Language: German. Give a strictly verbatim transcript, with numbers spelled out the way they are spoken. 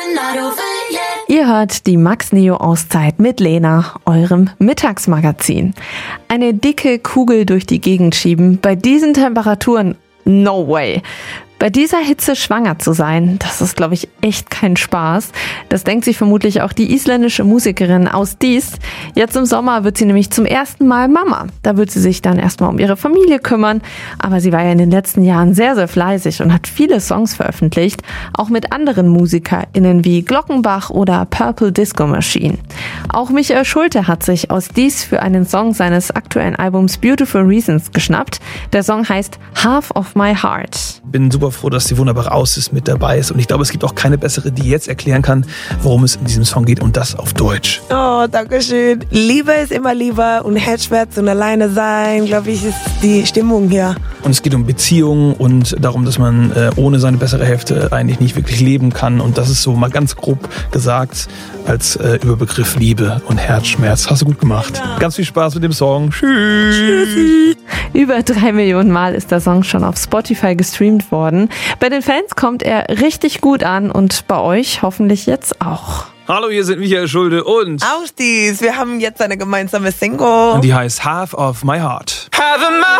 Ihr hört die Max Neo Auszeit mit Lena, eurem Mittagsmagazin. Eine dicke Kugel durch die Gegend schieben, bei diesen Temperaturen, no way. Bei dieser Hitze schwanger zu sein, das ist, glaube ich, echt kein Spaß. Das denkt sich vermutlich auch die isländische Musikerin aus Dies. Jetzt im Sommer wird sie nämlich zum ersten Mal Mama. Da wird sie sich dann erstmal um ihre Familie kümmern. Aber sie war ja in den letzten Jahren sehr, sehr fleißig und hat viele Songs veröffentlicht. Auch mit anderen MusikerInnen wie Glockenbach oder Purple Disco Machine. Auch Michael Schulte hat sich aus Dies für einen Song seines aktuellen Albums Beautiful Reasons geschnappt. Der Song heißt Half of My Heart. Bin super froh, dass die wunderbar aus ist, mit dabei ist. Und ich glaube, es gibt auch keine bessere, die jetzt erklären kann, worum es in diesem Song geht, und das auf Deutsch. Oh, danke schön. Liebe ist immer lieber und Herzschmerz und alleine sein, glaube ich, ist die Stimmung hier. Und es geht um Beziehungen und darum, dass man äh, ohne seine bessere Hälfte eigentlich nicht wirklich leben kann. Und das ist so mal ganz grob gesagt als äh, Überbegriff Liebe und Herzschmerz. Hast du gut gemacht. Genau. Ganz viel Spaß mit dem Song. Tschüss. Tschüssi. Über drei Millionen Mal ist der Song schon auf Spotify gestreamt worden. Bei den Fans kommt er richtig gut an und bei euch hoffentlich jetzt auch. Hallo, hier sind Michael Schulte und Austis. Wir haben jetzt eine gemeinsame Single. Und die heißt Half of My Heart. Half of my